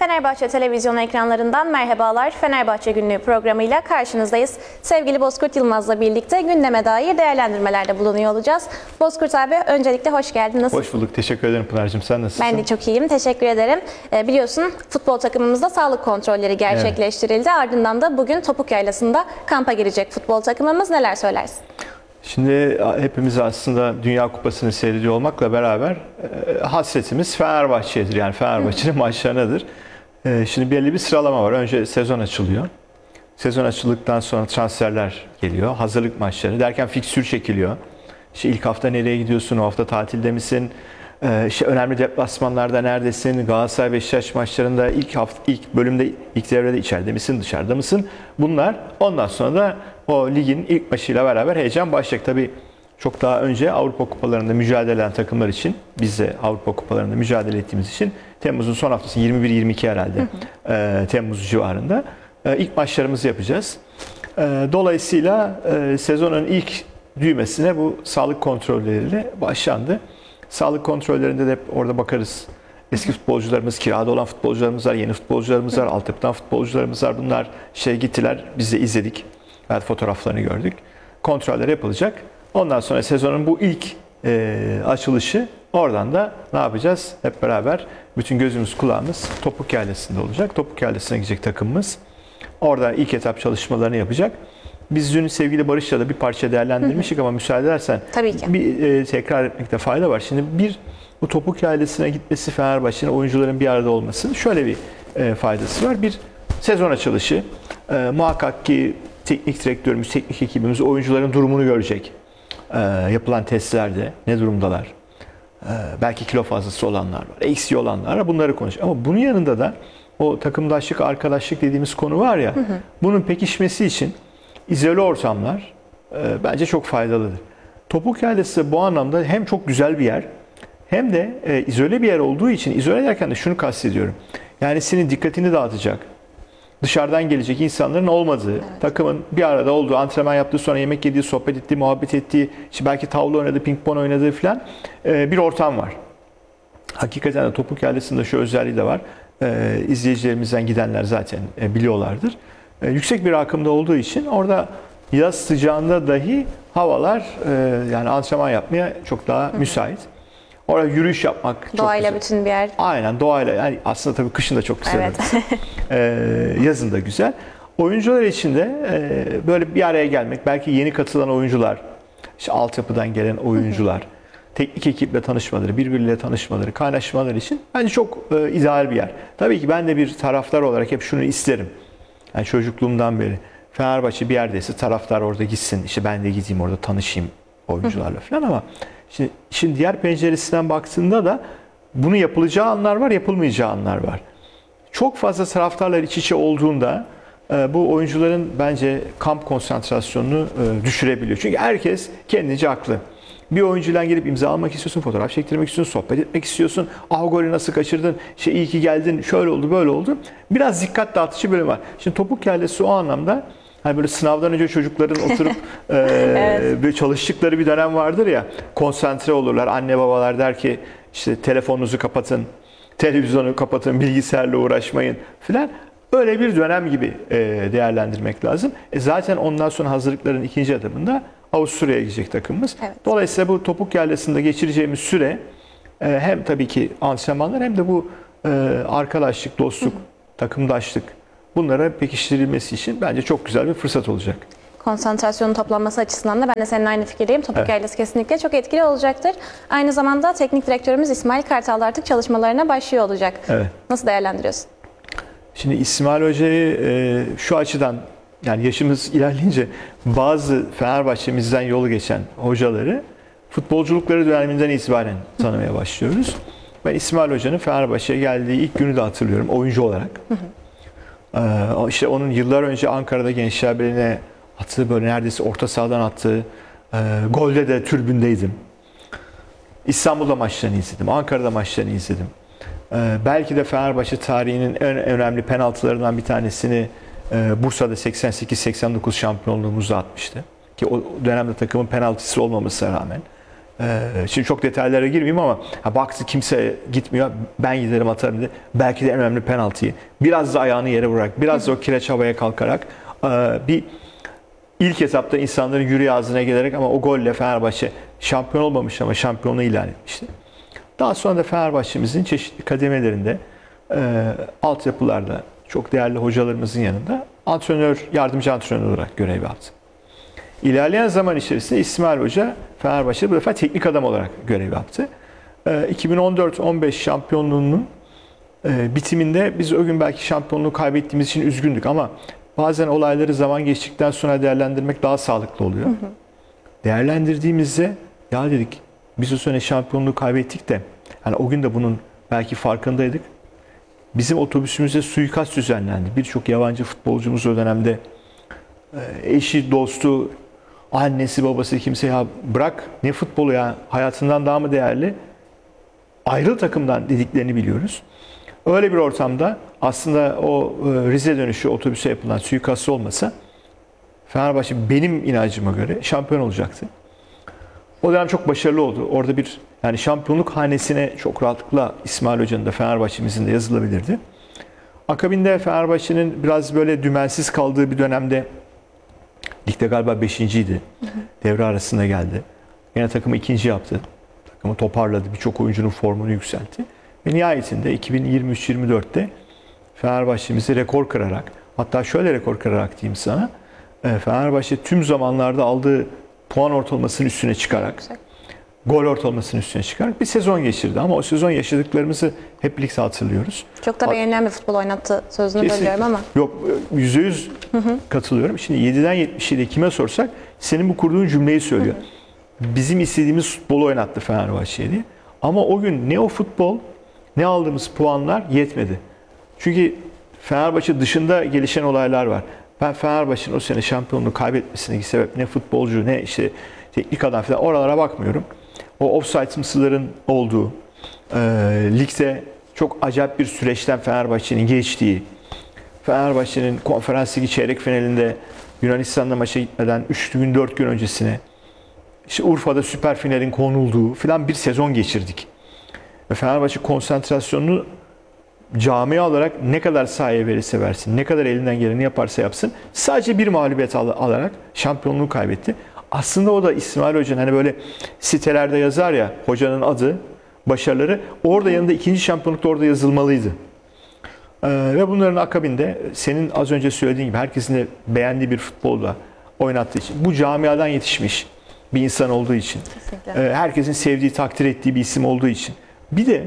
Fenerbahçe televizyon ekranlarından merhabalar. Fenerbahçe Günlüğü programıyla karşınızdayız. Sevgili Bozkurt Yılmaz'la birlikte gündeme dair değerlendirmelerde bulunuyor olacağız. Bozkurt abi, öncelikle hoş geldin. Nasılsın? Hoş bulduk. Teşekkür ederim Pınar'cığım. Sen nasılsın? Ben de çok iyiyim. Teşekkür ederim. Biliyorsun futbol takımımızda sağlık kontrolleri gerçekleştirildi. Evet. Ardından da bugün Topuk Yaylası'nda kampa girecek futbol takımımız. Neler söylersin? Şimdi hepimiz aslında Dünya Kupası'nı seyrediyor olmakla beraber hasretimiz Fenerbahçe'dir. Yani Fenerbahçe'nin maçlarınadır. Şimdi belli bir sıralama var. Önce sezon açılıyor. Sezon açıldıktan sonra transferler geliyor. Hazırlık maçları derken fikstür çekiliyor. İşte ilk hafta nereye gidiyorsun? O hafta tatilde misin? İşte önemli deplasmanlarda neredesin? Galatasaray Beşiktaş maçlarında ilk bölümde, ilk devrede içeride misin, dışarıda mısın? Bunlar. Ondan sonra da o ligin ilk maçıyla beraber heyecan başlayacak. Tabii çok daha önce Avrupa Kupalarında mücadele eden takımlar için, biz de Avrupa Kupalarında mücadele ettiğimiz için Temmuz'un son haftası 21-22 herhalde, Temmuz civarında ilk maçlarımızı yapacağız. Dolayısıyla sezonun ilk düğmesine bu sağlık kontrolleriyle başlandı. Sağlık kontrollerinde de hep orada bakarız. Eski futbolcularımız, kirada olan futbolcularımız var, yeni futbolcularımız var, altyapıdan futbolcularımız var. Bunlar gittiler, biz de izledik. Evet, fotoğraflarını gördük. Kontroller yapılacak. Ondan sonra sezonun bu ilk açılışı, oradan da ne yapacağız? Hep beraber bütün gözümüz kulağımız Topuk Yaylası'nda olacak. Topuk Yaylası'na gidecek takımımız. Orada ilk etap çalışmalarını yapacak. Biz dün sevgili Barış'la da bir parça değerlendirmiştik ama müsaade edersen bir tekrar etmekte fayda var. Şimdi bu Topuk Yaylası'na gitmesi, Fenerbahçe'nin oyuncuların bir arada olmasının şöyle bir faydası var. Bir, sezon açılışı. Muhakkak ki teknik direktörümüz, teknik ekibimiz oyuncuların durumunu görecek. Yapılan testlerde ne durumdalar? Belki kilo fazlası olanlar var, eksiği olanlar var. Bunları konuşacak. Ama bunun yanında da o takımdaşlık, arkadaşlık dediğimiz konu var ya, bunun pekişmesi için izole ortamlar bence çok faydalıdır. Topuk Yaylası bu anlamda hem çok güzel bir yer, hem de izole bir yer olduğu için, izole ederken de şunu kastediyorum. Yani senin dikkatini dağıtacak, dışarıdan gelecek insanların olmadığı, takımın bir arada olduğu, antrenman yaptığı, sonra yemek yediği, sohbet ettiği, muhabbet ettiği, işte belki tavla oynadığı, ping-pong oynadığı falan bir ortam var. Hakikaten de Topuk Yaylası'nda şu özelliği de var. İzleyicilerimizden gidenler zaten biliyorlardır. Yüksek bir akımda olduğu için orada yaz sıcağında dahi havalar yani antrenman yapmaya çok daha müsait. Orada yürüyüş yapmak çok doğayla güzel. bütün bir yer. Aynen, doğayla. Yani aslında tabii kışın da çok güzel. Evet. Yazın da güzel. Oyuncular için de böyle bir araya gelmek, belki yeni katılan oyuncular, işte altyapıdan gelen oyuncular, teknik ekiple tanışmaları, birbiriyle tanışmaları, kaynaşmaları için bence çok ideal bir yer. Tabii ki ben de bir taraftar olarak hep şunu isterim. Yani çocukluğumdan beri Fenerbahçe bir yerdeyse taraftar orada gitsin, işte ben de gideyim orada tanışayım oyuncularla falan, ama şimdi diğer penceresinden baktığında da bunun yapılacağı anlar var, yapılmayacağı anlar var. Çok fazla taraftarlar iç içe olduğunda bu oyuncuların bence kamp konsantrasyonunu düşürebiliyor. Çünkü herkes kendince haklı. Bir oyuncuyla gelip imza almak istiyorsun, fotoğraf çektirmek istiyorsun, sohbet etmek istiyorsun. Ah, golü nasıl kaçırdın, iyi ki geldin, şöyle oldu, böyle oldu. Biraz dikkat dağıtıcı bölüm var. Şimdi Topuk Yaylası o anlamda, hani böyle sınavdan önce çocukların oturup böyle çalıştıkları bir dönem vardır ya, konsantre olurlar. Anne babalar der ki işte telefonunuzu kapatın, televizyonu kapatın, bilgisayarla uğraşmayın filan. Öyle bir dönem gibi değerlendirmek lazım. Zaten ondan sonra hazırlıkların ikinci adımında Avusturya'ya gidecek takımımız. Evet. Dolayısıyla bu Topuk Yaylası'nda geçireceğimiz süre hem tabii ki antrenmanlar, hem de bu arkadaşlık, dostluk, takımdaşlık, bunlara pekiştirilmesi için bence çok güzel bir fırsat olacak. Konsantrasyonun toplanması açısından da ben de seninle aynı fikirdeyim. Topuk Yaylası kesinlikle çok etkili olacaktır. Aynı zamanda teknik direktörümüz İsmail Kartal da artık çalışmalarına başlıyor olacak. Evet. Nasıl değerlendiriyorsun? Şimdi İsmail Hoca'yı şu açıdan, yani yaşımız ilerleyince bazı Fenerbahçe'mizden yolu geçen hocaları futbolculukları döneminden itibaren tanımaya başlıyoruz. Ben İsmail Hoca'nın Fenerbahçe'ye geldiği ilk günü de hatırlıyorum oyuncu olarak. İşte onun yıllar önce Ankara'da Gençler Birliği'ne attığı, böyle neredeyse orta sahadan attığı golde de tribündeydim. İstanbul'da maçlarını izledim, Ankara'da maçlarını izledim. Belki de Fenerbahçe tarihinin en önemli penaltılarından bir tanesini Bursa'da 88-89 şampiyonluğumuzda atmıştı. Ki o dönemde takımın penaltısı olmamasına rağmen. Şimdi çok detaylara girmeyeyim ama baktı kimse gitmiyor. Ben giderim atarım dedi. Belki de en önemli penaltıyı. Biraz da ayağını yere vurarak, biraz da o kireç havaya kalkarak bir ilk etapta insanların yüreği ağzına gelerek ama o golle Fenerbahçe şampiyon olmamış ama şampiyonu ilan etmişti. Daha sonra da Fenerbahçe'mizin çeşitli kademelerinde altyapılarda çok değerli hocalarımızın yanında yardımcı antrenör olarak görev yaptı. İlerleyen zaman içerisinde İsmail Hoca Fenerbahçe'de bu defa teknik adam olarak görev yaptı. 2014-15 şampiyonluğunun bitiminde biz o gün belki şampiyonluğu kaybettiğimiz için üzgündük ama bazen olayları zaman geçtikten sonra değerlendirmek daha sağlıklı oluyor. Değerlendirdiğimizde ya dedik biz o sene şampiyonluğu kaybettik de yani o gün de bunun belki farkındaydık. Bizim otobüsümüze suikast düzenlendi. Birçok yabancı futbolcumuz o dönemde eşi, dostu, annesi, babası kimse ya bırak ne futbolu ya hayatından daha mı değerli? Ayrıl takımdan dediklerini biliyoruz. Öyle bir ortamda aslında o Rize dönüşü otobüse yapılan suikast olmasa Fenerbahçe benim inancıma göre şampiyon olacaktı. O dönem çok başarılı oldu. Orada bir yani şampiyonluk hanesine çok rahatlıkla İsmail Hoca'nın da Fenerbahçe'mizin de yazılabilirdi. Akabinde Fenerbahçe'nin biraz böyle dümensiz kaldığı bir dönemde ligde galiba 5.'ydi. Devre arasında geldi. Yine takımı 2. yaptı. Takımı toparladı. Birçok oyuncunun formunu yükseltti. Ve nihayetinde 2023-24'te Fenerbahçe'mizi rekor kırarak hatta şöyle rekor kırarak diyeyim sana Fenerbahçe tüm zamanlarda aldığı puan ortalamasının üstüne çıkarak gol ortalamasının üstüne çıkarak bir sezon geçirdi. Ama o sezon yaşadıklarımızı hep birlikte hatırlıyoruz. Çok da beğenilen bir futbol oynattı sözünü bölüyorum ama. Yok %100 katılıyorum. Şimdi 7'den 77'ye kime sorsak senin bu kurduğun cümleyi söylüyor. Bizim istediğimiz futbolu oynattı Fenerbahçe'ye diye. Ama o gün ne o futbol ne aldığımız puanlar yetmedi. Çünkü Fenerbahçe dışında gelişen olaylar var. Ben Fenerbahçe'nin o sene şampiyonluğu kaybetmesindeki sebep ne futbolcu ne işte teknik adam falan oralara bakmıyorum. O offside mısıların olduğu, ligde çok acayip bir süreçten Fenerbahçe'nin geçtiği, Fenerbahçe'nin Konferans Ligi çeyrek finalinde Yunanistan'da maça gitmeden 3 gün 4 gün öncesine işte Urfa'da süper finalin konulduğu falan bir sezon geçirdik. Ve Fenerbahçe konsantrasyonunu camia olarak ne kadar sahaya verirse versin, ne kadar elinden geleni yaparsa yapsın sadece bir mağlubiyet alarak şampiyonluğu kaybetti. Aslında o da İsmail Hoca'nın hani böyle sitelerde yazar ya hocanın adı, başarıları orada yanında 2. şampiyonlukta orada yazılmalıydı. Ve bunların akabinde senin az önce söylediğin gibi herkesin de beğendiği bir futbolla oynattığı için bu camiadan yetişmiş bir insan olduğu için herkesin sevdiği, takdir ettiği bir isim olduğu için bir de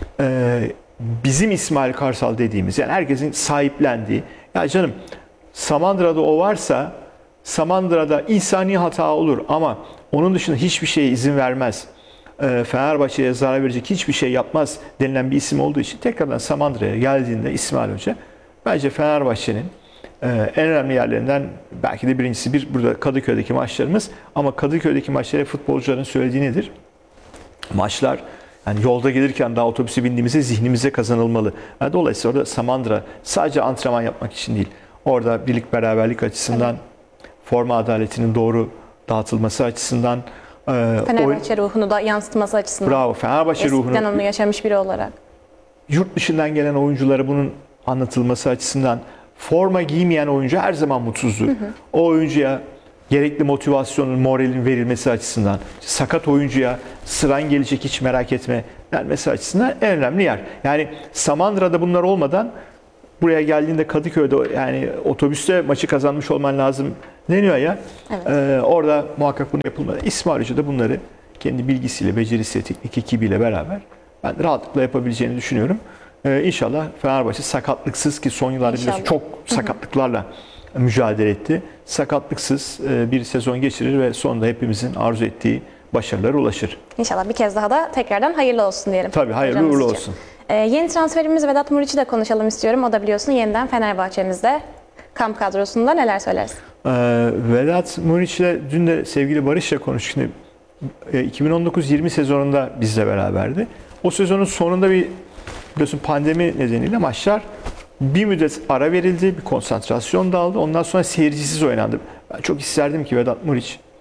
bizim İsmail Karsal dediğimiz yani herkesin sahiplendiği ya canım Samandıra'da o varsa Samandıra'da insani hata olur ama onun dışında hiçbir şeye izin vermez. Fenerbahçe'ye zarar verecek hiçbir şey yapmaz denilen bir isim olduğu için tekrardan Samandıra'ya geldiğinde İsmail Hoca bence Fenerbahçe'nin en önemli yerlerinden belki de birincisi burada Kadıköy'deki maçlarımız ama Kadıköy'deki maçlara futbolcuların söylediği nedir? Maçlar yani yolda gelirken daha otobüse bindiğimizde zihnimize kazanılmalı. Yani dolayısıyla orada Samandıra sadece antrenman yapmak için değil. Orada birlik beraberlik açısından forma adaletinin doğru dağıtılması açısından Fenerbahçe ruhunu da yansıtması açısından. Bravo. Fenerbahçe ruhunu. Eskiden onu yaşamış biri olarak. Yurt dışından gelen oyunculara bunun anlatılması açısından forma giymeyen oyuncu her zaman mutsuzdur. O oyuncuya gerekli motivasyonun, moralin verilmesi açısından, sakat oyuncuya sıran gelecek hiç merak etme denmesi açısından en önemli yer. Yani Samandıra'da bunlar olmadan buraya geldiğinde Kadıköy'de yani otobüste maçı kazanmış olman lazım deniyor ya. Evet. Orada muhakkak bunu yapılmalı. İsmail Hoca da bunları kendi bilgisiyle, becerisiyle, teknik ekibiyle beraber ben rahatlıkla yapabileceğini düşünüyorum. İnşallah Fenerbahçe sakatlıksız ki son yıllarda biliyorsun çok sakatlıklarla mücadele etti. Sakatlıksız bir sezon geçirir ve sonunda hepimizin arzu ettiği başarılara ulaşır. İnşallah bir kez daha da tekrardan hayırlı olsun diyelim. Tabii hayırlı uğurlu olsun. Yeni transferimiz Vedat Muriç'i de konuşalım istiyorum. O da biliyorsun yeniden Fenerbahçe'mizde kamp kadrosunda neler söylersin? Vedat Muriç'le dün de sevgili Barış'la konuştuk. 2019-20 sezonunda bizle beraberdi. O sezonun sonunda biliyorsun pandemi nedeniyle maçlar bir müddet ara verildi, bir konsantrasyon dağıldı. Ondan sonra seyircisiz oynandı. Ben çok isterdim ki Vedat Muriç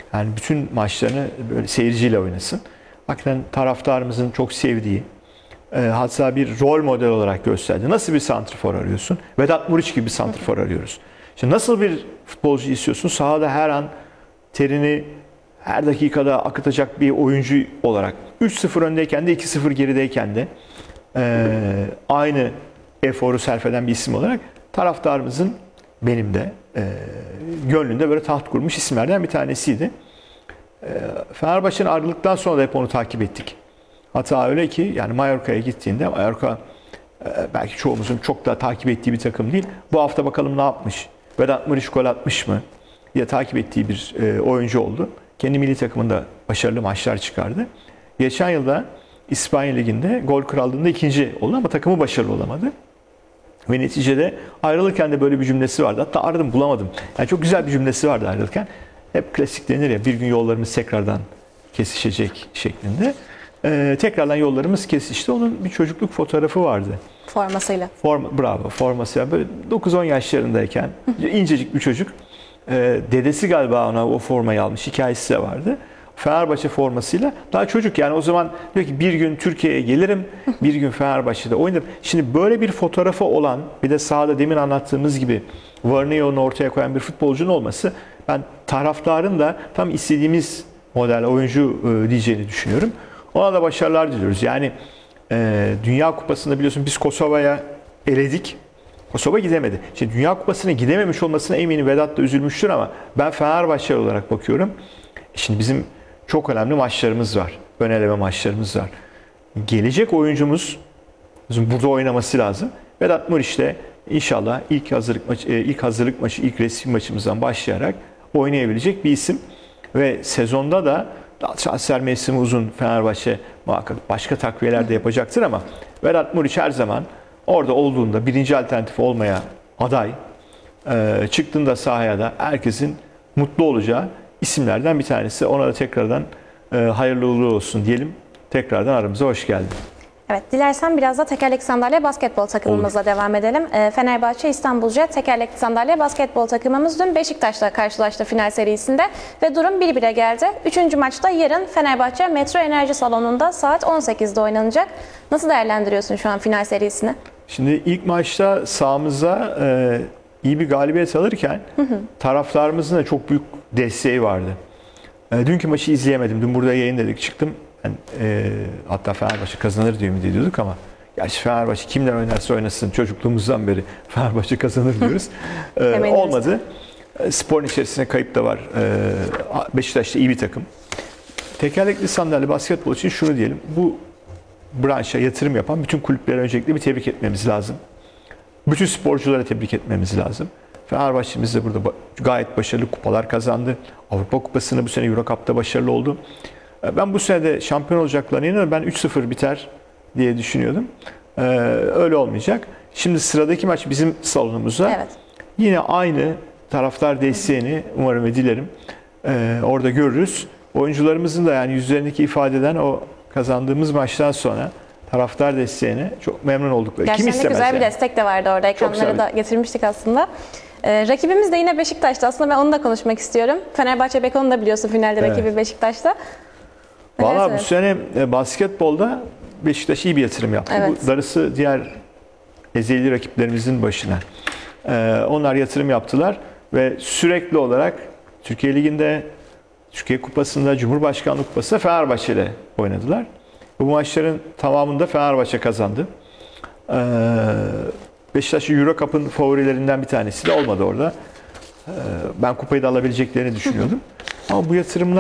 Yani bütün maçlarını böyle seyirciyle oynasın. Hakikaten taraftarımızın çok sevdiği, hatta bir rol model olarak gösterdi. Nasıl bir santrfor arıyorsun? Vedat Muriç gibi bir santrfor arıyoruz. Şimdi nasıl bir futbolcu istiyorsun? Sahada her an terini her dakikada akıtacak bir oyuncu olarak 3-0 öndeyken de 2-0 gerideyken de aynı eforu sarf eden bir isim olarak taraftarımızın benim de gönlünde böyle taht kurmuş isimlerden bir tanesiydi. Fenerbahçe'nin ayrıldıktan sonra da hep onu takip ettik. Hatta öyle ki yani Mallorca'ya gittiğinde, Mallorca belki çoğumuzun çok da takip ettiği bir takım değil. Bu hafta bakalım ne yapmış? Vedat Muriç gol atmış mı diye takip ettiği bir oyuncu oldu. Kendi milli takımında başarılı maçlar çıkardı. Geçen yılda İspanya Ligi'nde gol krallığında ikinci oldu ama takımı başarılı olamadı. Ve neticede ayrılırken de böyle bir cümlesi vardı. Hatta aradım bulamadım. Yani çok güzel bir cümlesi vardı ayrılırken. Hep klasik denir ya, bir gün yollarımız tekrardan kesişecek şeklinde. Tekrardan yollarımız kesişti. Onun bir çocukluk fotoğrafı vardı. Formasıyla. Bravo, forması. Böyle 9-10 yaşlarındayken incecik bir çocuk. Dedesi galiba ona o formayı almış. Hikayesi de vardı. Fenerbahçe formasıyla. Daha çocuk yani, o zaman diyor ki bir gün Türkiye'ye gelirim, bir gün Fenerbahçe'de oynarım. Şimdi böyle bir fotoğrafı olan, bir de sahada demin anlattığımız gibi Varneyon'u ortaya koyan bir futbolcunun olması, ben taraftarın da tam istediğimiz model oyuncu diyeceğini düşünüyorum. Ona da başarılar diliyoruz. Yani Dünya Kupası'nda biliyorsun biz Kosova'ya eledik. Kosova gidemedi. Şimdi Dünya Kupası'na gidememiş olmasına eminim Vedat da üzülmüştür ama ben Fenerbahçe olarak bakıyorum. Şimdi bizim çok önemli maçlarımız var. Ön eleme maçlarımız var. Gelecek oyuncumuz burada oynaması lazım. Vedat Muriç de inşallah ilk hazırlık maçı, ilk resmi maçımızdan başlayarak oynayabilecek bir isim. Ve sezonda da transfer mevsimi uzun, Fenerbahçe muhakkak başka takviyeler de yapacaktır ama Vedat Muriç her zaman orada olduğunda birinci alternatif olmaya aday. Çıktığında sahaya da herkesin mutlu olacağı isimlerden bir tanesi. Ona da tekrardan hayırlı uğurlu olsun diyelim. Tekrardan aramıza hoş geldin. Evet, dilersen biraz da tekerlekli sandalye basketbol takımımızla devam edelim. Fenerbahçe İstanbul Jet tekerlekli sandalye basketbol takımımız dün Beşiktaş'la karşılaştı final serisinde ve durum 1-1'e geldi. Üçüncü maçta yarın Fenerbahçe Metro Enerji Salonu'nda saat 18'de oynanacak. Nasıl değerlendiriyorsun şu an final serisini? Şimdi ilk maçta sahamıza iyi bir galibiyet alırken taraftarımızın da çok büyük desteği vardı. Dünkü maçı izleyemedim. Dün burada yayınladık, çıktım. Hatta Fenerbahçe kazanır diye ümit ediyorduk ama gerçi Fenerbahçe kimler oynarsa oynasın, çocukluğumuzdan beri Fenerbahçe kazanır diyoruz. Olmadı. Sporun içerisine kayıp da var. Beşiktaş da iyi bir takım. Tekerlekli sandalye basketbol için şunu diyelim. Bu branşa yatırım yapan bütün kulüpleri öncelikle bir tebrik etmemiz lazım. Bütün sporculara tebrik etmemiz lazım. Fenerbahçe'miz de burada gayet başarılı kupalar kazandı. Avrupa Kupası'nda bu sene Euro Cup'ta başarılı oldu. Ben bu sene de şampiyon olacaklarına inanıyorum. Ben 3-0 biter diye düşünüyordum. Öyle olmayacak. Şimdi sıradaki maç bizim salonumuzda. Evet. Yine aynı taraftar desteğini umarım ve dilerim orada görürüz. Oyuncularımızın da yani yüzlerindeki ifadeden o kazandığımız maçtan sonra taraftar desteğine çok memnun oldukları. Gerçekten Kim istemez güzel bir yani? destek de vardı orada. Ekranlara da getirmiştik aslında. Rakibimiz de yine Beşiktaş'ta. Aslında ben onu da konuşmak istiyorum. Fenerbahçe Beko'nu da biliyorsun finalde rakibi Beşiktaş'ta. Valla bu sene basketbolda Beşiktaş iyi bir yatırım yaptı. Evet. Bu darısı diğer ezeli rakiplerimizin başına. Onlar yatırım yaptılar ve sürekli olarak Türkiye Ligi'nde, Türkiye Kupası'nda, Cumhurbaşkanlığı Kupası'nda Fenerbahçe ile oynadılar. Bu maçların tamamında Fenerbahçe kazandı. Beşiktaş Euro Cup'ın favorilerinden bir tanesi de olmadı orada. Ben kupayı da alabileceklerini düşünüyordum. Ama bu yatırımlar